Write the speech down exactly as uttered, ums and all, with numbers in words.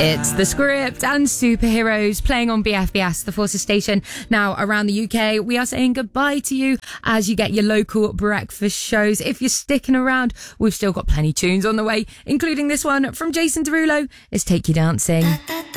It's The Script and Superheroes playing on B F B S, the Forces station. Now, around the U K, we are saying goodbye to you as you get your local breakfast shows. If you're sticking around, we've still got plenty tunes on the way, including this one from Jason Derulo. It's Take You Dancing.